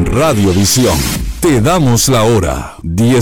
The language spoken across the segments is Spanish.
Radiovisión. Te damos la hora,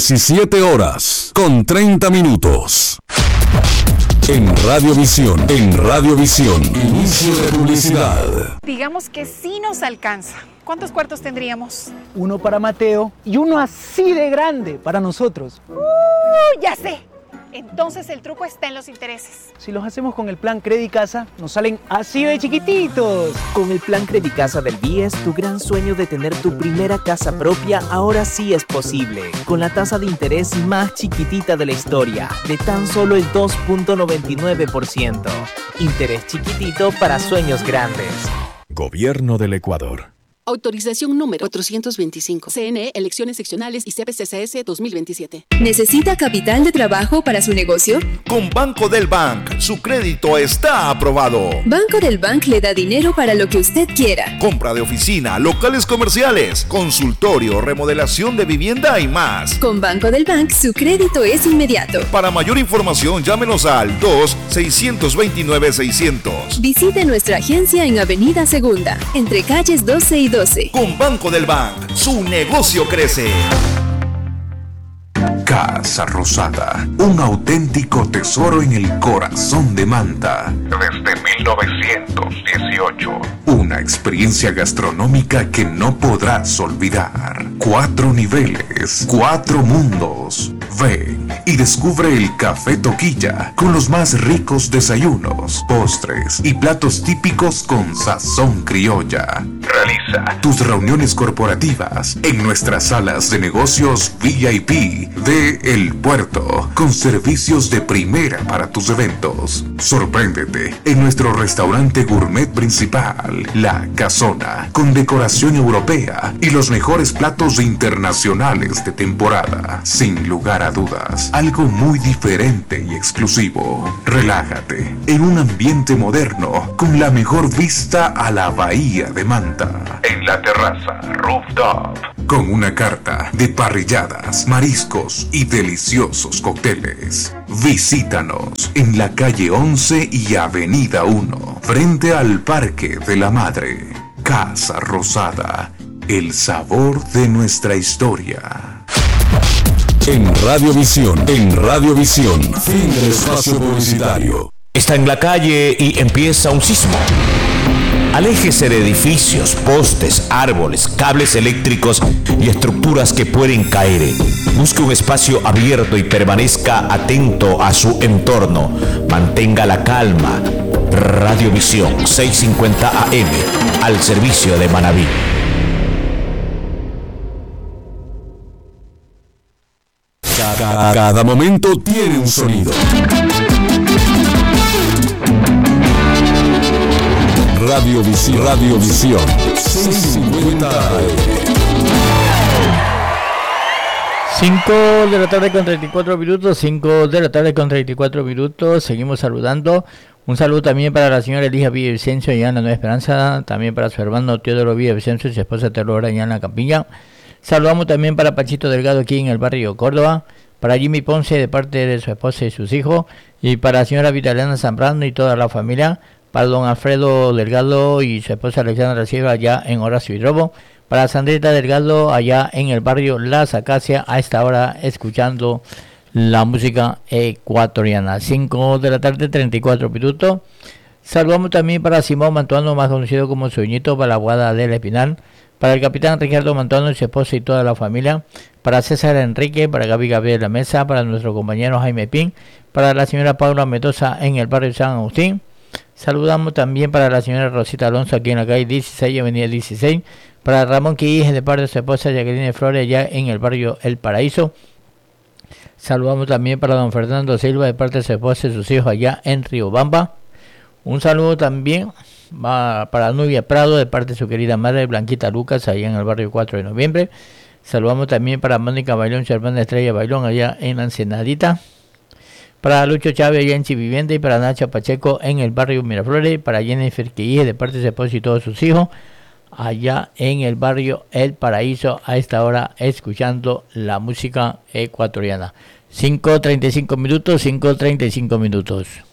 17:30. En Radiovisión, inicio de publicidad. Digamos que sí nos alcanza. ¿Cuántos cuartos tendríamos? Uno para Mateo y uno así de grande para nosotros. Ya sé. Entonces el truco está en los intereses. Si los hacemos con el plan Credicasa, nos salen así de chiquititos. Con el plan Credicasa del BIES, tu gran sueño de tener tu primera casa propia ahora sí es posible. Con la tasa de interés más chiquitita de la historia, de tan solo el 2.99%. Interés chiquitito para sueños grandes. Gobierno del Ecuador. Autorización número 425. CNE, Elecciones Seccionales y CPCCS 2027. ¿Necesita capital de trabajo para su negocio? Con Banco del Bank, su crédito está aprobado. Banco del Bank le da dinero para lo que usted quiera. Compra de oficina, locales comerciales, consultorio, remodelación de vivienda y más. Con Banco del Bank, su crédito es inmediato. Para mayor información, llámenos al 2-629-600. Visite nuestra agencia en Avenida Segunda, entre calles 12 y 12. Con Banco del Bank, su negocio crece. Casa Rosada, un auténtico tesoro en el corazón de Manta. Desde 1918. Una experiencia gastronómica que no podrás olvidar. 4 niveles, 4 mundos. Ven y descubre el Café Toquilla con los más ricos desayunos, postres y platos típicos con sazón criolla. Realiza tus reuniones corporativas en nuestras salas de negocios VIP de El Puerto, con servicios de primera para tus eventos. Sorpréndete en nuestro restaurante gourmet principal, La Casona, con decoración europea y los mejores platos internacionales de temporada. Sin lugar a dudas, algo muy diferente y exclusivo. Relájate en un ambiente moderno con la mejor vista a la bahía de Manta. En la terraza rooftop, con una carta de parrilladas, mariscos y deliciosos cócteles. Visítanos en la calle 11 y avenida 1, frente al Parque de la Madre. Casa Rosada, el sabor de nuestra historia. En Radiovisión, fin del espacio publicitario. Está en la calle y empieza un sismo. Aléjese de edificios, postes, árboles, cables eléctricos y estructuras que pueden caer. Busque un espacio abierto y permanezca atento a su entorno. Mantenga la calma. Radiovisión 650 AM, al servicio de Manabí. Cada momento tiene un sonido. Radiovisión 650 5 de la tarde con 34 minutos, 5 de la tarde con 34 minutos. Seguimos saludando. Un saludo también para la señora Elisa Villavicencio allá en la Nueva Esperanza, también para su hermano Teodoro Villavicencio y su esposa Teodora allá en la Campiña. Saludamos también para Pachito Delgado aquí en el barrio Córdoba, para Jimmy Ponce de parte de su esposa y sus hijos, y para la señora Vitaliana Zambrano y toda la familia, para don Alfredo Delgado y su esposa Alexandra Sierra allá en Horacio Hidrobo, para Sandrita Delgado allá en el barrio Las Acacias, a esta hora escuchando la música ecuatoriana. 5 de la tarde, 34 minutos. Saludamos también para Simón Mantuano, más conocido como Sueñito, para la Guada del Espinal, para el capitán Ricardo Mantuano y su esposa y toda la familia, para César Enrique, para Gaby Gabriel La Mesa, para nuestro compañero Jaime Pin, para la señora Paula Mendoza en el barrio San Agustín. Saludamos también para la señora Rosita Alonso aquí en la calle 16, avenida 16, para Ramón Quilles de parte de su esposa Jacqueline Flores allá en el barrio El Paraíso. Saludamos también para don Fernando Silva de parte de su esposa y sus hijos allá en Riobamba. Un saludo también para Nubia Prado de parte de su querida madre Blanquita Lucas allá en el barrio 4 de noviembre. Saludamos también para Mónica Bailón, su hermana Estrella Bailón allá en la Ensenadita. Para Lucho Chávez allá en Chivivienda y para Nacha Pacheco en el barrio Miraflores. Para Jennifer Quilles de parte de su esposa y todos sus hijos allá en el barrio El Paraíso, a esta hora escuchando la música ecuatoriana. 5:35 minutos, 5:35 minutos.